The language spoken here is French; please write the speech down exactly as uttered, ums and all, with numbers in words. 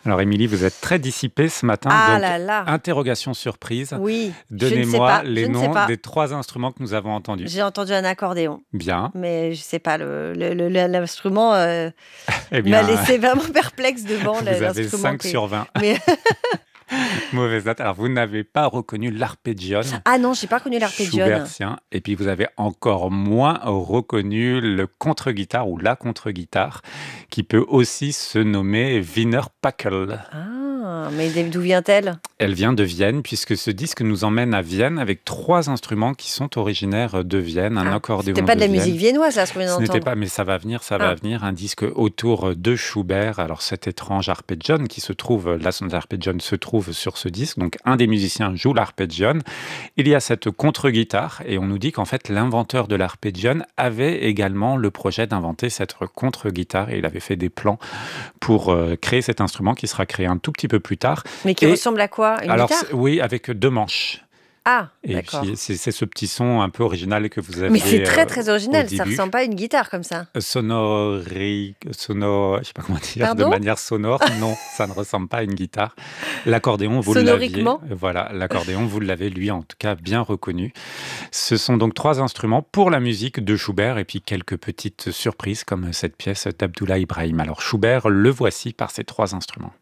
Alors Émilie, vous êtes très dissipée ce matin, Ah donc là là, interrogation surprise. oui, je ne sais Donnez-moi pas, je les ne sais noms pas. des trois instruments que nous avons entendus. J'ai entendu un accordéon, Bien. mais je sais pas le le le le l'instrument, heu, Eh m'a bien, laissé vraiment perplexe devant le vous avez l'instrument cinq qui est sur vingt. mais Mauvaise note. Alors, vous n'avez pas reconnu l'arpégion ah non, j'ai pas connu l'arpégione. schubertien. Et puis, vous avez encore moins reconnu le contre-guitare ou la contre-guitare, qui peut aussi se nommer Wiener Packel. Ah, mais d d'où vient-elle? Elle vient de Vienne, puisque ce disque nous emmène à Vienne avec trois instruments qui sont originaires de Vienne. Un Ah, c'était accordéon pas de de la musique Vienne. viennoise là, ce qu'on vient Ce n'était d'entendre? pas, mais ça va venir, ça va Ah, venir, un disque autour de Schubert. Alors cet étrange arpégion qui se trouve, la sonate arpégion se trouve sur ce disque. Donc un des musiciens joue l'arpégion. Il y a cette contre-guitare et on nous dit qu'en fait l'inventeur de l'arpégion avait également le projet d'inventer cette contre-guitare et il avait fait des plans pour euh, créer cet instrument qui sera créé un tout petit peu plus tard. mais qui Et ressemble à quoi? Une alors c'est- guitare? oui, avec deux manches. Ah, Et puis, d'accord. c'est c'est ce petit son un peu original que vous Mais c'est aviez très, euh, très au original, ça début. ressemble pas à une guitare comme ça. Sonori, sonore, je sais pas comment dire, de Pardon? manière sonore. Non, ça ne ressemble pas à une guitare. L'accordéon, vous l'aviez. Sonoriquement? Voilà, l'accordéon, vous l'avez, lui, en tout cas, bien reconnu. Ce sont donc trois instruments pour la musique de Schubert et puis quelques petites surprises comme cette pièce d'Abdullah Ibrahim. Alors, Schubert, le voici par ces trois instruments.